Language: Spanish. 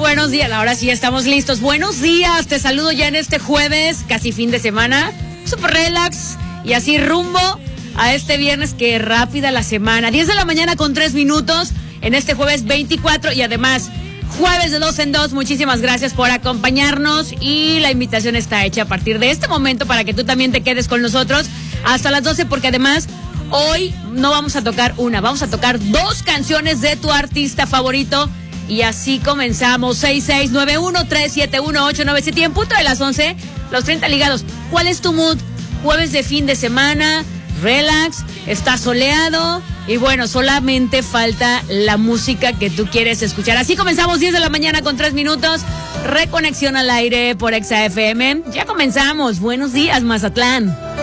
buenos días. Ahora sí estamos listos. Buenos días, te saludo ya en este jueves, casi fin de semana. Súper relax y así rumbo a este viernes, que rápida la semana. 10 de la mañana con 3 minutos en este jueves 24 y además jueves de 2 en 2. Muchísimas gracias por acompañarnos y la invitación está hecha a partir de este momento para que tú también te quedes con nosotros hasta las 12, porque además hoy no vamos a tocar una, vamos a tocar 2 canciones de tu artista favorito. Y así comenzamos. 6691-371-897 y en punto de las 11, los 30 ligados. ¿Cuál es tu mood? Jueves de fin de semana, relax, está soleado y bueno, solamente falta la música que tú quieres escuchar. Así comenzamos, 10 de la mañana con 3 minutos. Reconexión al aire por Exa FM. Ya comenzamos. Buenos días, Mazatlán.